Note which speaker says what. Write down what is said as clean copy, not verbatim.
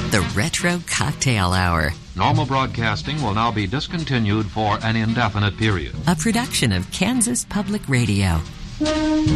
Speaker 1: The Retro Cocktail Hour.
Speaker 2: Normal broadcasting will now be discontinued for an indefinite period.
Speaker 1: A production of Kansas Public Radio.